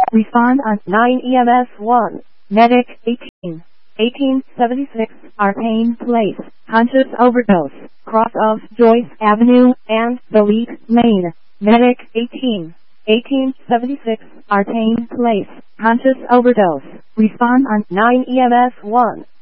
Respond on 9 EMS 1. Medic 18. 1876 Artane Place. Conscious overdose. Cross of Joyce Avenue and Delete Lane. Medic 18. 1876 Artane Place. Conscious overdose. Respond on 9 EMS 1.